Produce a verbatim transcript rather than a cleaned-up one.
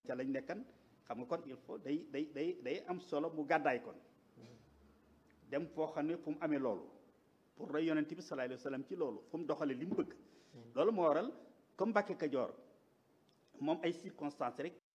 ca lañ nekkan xam nga kon il faut day day day day am solo mu gàddaay kon dem foo xam ne fu mu amee loolu pour roy yonent bi sallallahu alayhi wa sallam ci loolu fu mu doxale li mu bëgg loolu moo waral comme Mbàkke Kajoor moom ay circonstances rek